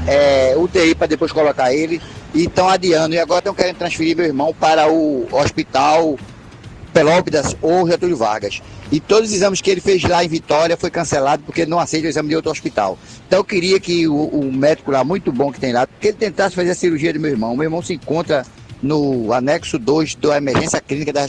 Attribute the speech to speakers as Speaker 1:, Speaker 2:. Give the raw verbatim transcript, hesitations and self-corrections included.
Speaker 1: é, U T I para depois colocar ele. E estão adiando. E agora estão querendo transferir meu irmão para o hospital Pelópidas ou Getúlio Vargas. E todos os exames que ele fez lá em Vitória foi cancelado porque ele não aceita o exame de outro hospital. Então eu queria que o, o médico lá, muito bom que tem lá, que ele tentasse fazer a cirurgia do meu irmão. O meu irmão se encontra no anexo dois da emergência clínica da